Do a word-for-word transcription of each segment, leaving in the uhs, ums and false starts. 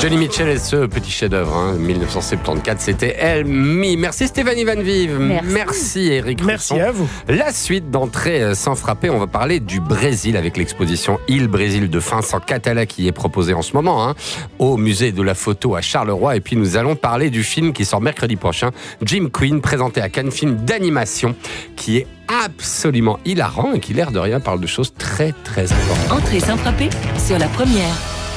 Johnny Mitchell et ce petit chef-d'œuvre, hein, mille neuf cent soixante-quatorze, c'était Help Me. Merci Stéphanie Van Vive. Merci, Merci Eric. Merci Rousson. à vous. La suite d'entrée sans frapper, on va parler du Brésil avec l'exposition Il Brésil de Vincent Catala qui est proposée en ce moment hein, au musée de la photo à Charleroi. Et puis nous allons parler du film qui sort mercredi prochain, Jim Queen, présenté à Cannes, film d'animation qui est absolument hilarant et qui, l'air de rien, parle de choses très très importantes. Entrée sans frapper sur la première.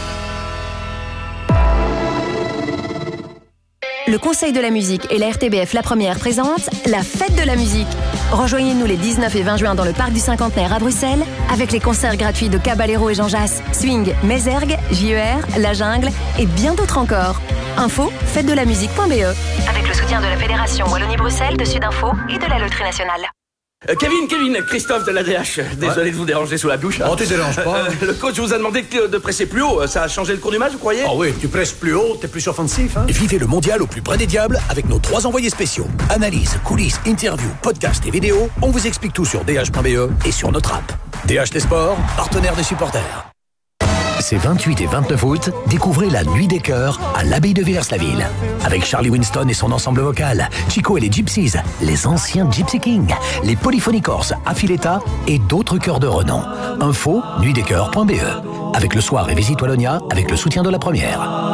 Le Conseil de la musique et la R T B F La Première présentent la Fête de la musique. Rejoignez-nous les dix-neuf et vingt juin dans le Parc du Cinquantenaire à Bruxelles avec les concerts gratuits de Caballero et Jean Jass, Swing, Mézergue, J E R, La Jungle et bien d'autres encore. Info, fête de la musique point b e. Avec le soutien de la Fédération Wallonie-Bruxelles, de Sudinfo et de la Loterie Nationale. Euh, Kevin, Kevin, Christophe de l'A D H. Désolé Ouais. de vous déranger sous la douche. Oh, tu déranges pas. Euh, le coach vous a demandé de de presser plus haut. Ça a changé le cours du match, vous croyez? Ah oui, tu presses plus haut, t'es plus offensif. Hein. Vivez le mondial au plus près des diables avec nos trois envoyés spéciaux. Analyse, coulisses, interviews, podcasts et vidéos. On vous explique tout sur d h point b e et sur notre app. D H T Sport, partenaire des supporters. Ces vingt-huit et vingt-neuf août, découvrez la Nuit des Chœurs à l'abbaye de Villers-la-Ville. Avec Charlie Winston et son ensemble vocal, Chico et les Gypsies, les anciens Gypsy Kings, les Polyphonicorps, Affiletta et d'autres chœurs de renom. Info, nuit des chœurs point b e. Avec le soir et Visite Wallonia, avec le soutien de la Première.